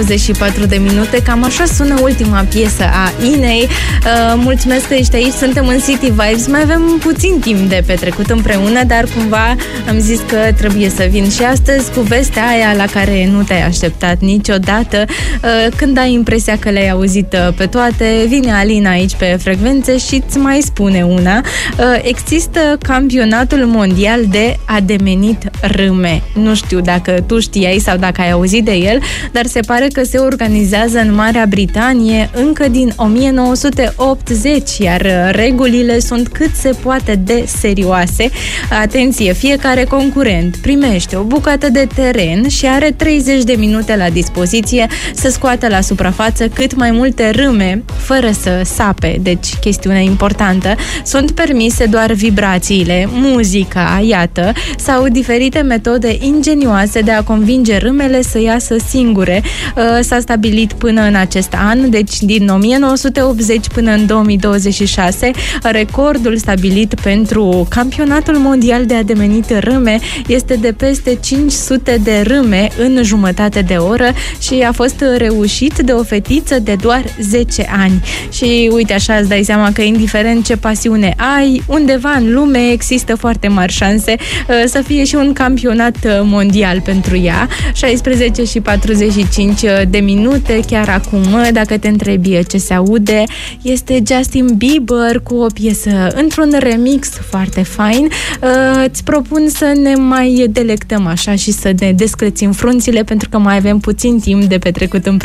24 de minute, cam așa sună ultima piesă a Inei. Mulțumesc că ești aici, suntem în City Vibes, mai avem puțin timp de petrecut împreună, dar cumva am zis că trebuie să vin și astăzi cu vestea aia la care nu te-ai așteptat niciodată. Când ai impresia că le-ai auzit pe toate, vine Alina aici pe frecvențe și îți mai spune una. Există campionatul mondial de ademenit râme. Nu știu dacă tu știai sau dacă ai auzit de el, dar se pare că se organizează în Marea Britanie încă din 1980, iar regulile sunt cât se poate de serioase. Atenție, fiecare concurent primește o bucată de teren și are 30 de minute la dispoziție să scoată la suprafață cât mai multe râme, fără să sape, deci chestiune importantă. Sunt permise doar vibrațiile, muzica, iată, sau diferite metode ingenioase de a convinge râmele să iasă singure. S-a stabilit până în acest an, deci din 1980 până în 2026, recordul stabilit pentru campionatul mondial de ademenit râme este de peste 500 de râme în jumătate de oră și a fost reușit de o fetiță de doar 10 ani. Și uite, așa îți dai seama că indiferent ce pasiune ai, undeva în lume există foarte mari șanse să fie și un campionat mondial pentru ea. 16 și 45 de minute, chiar acum, dacă te întrebi ce se aude, este Justin Bieber cu o piesă într-un remix foarte fain. Îți propun să ne mai delectăm așa și să ne descrețim frunțile, pentru că mai avem puțin timp de petrecut împreună.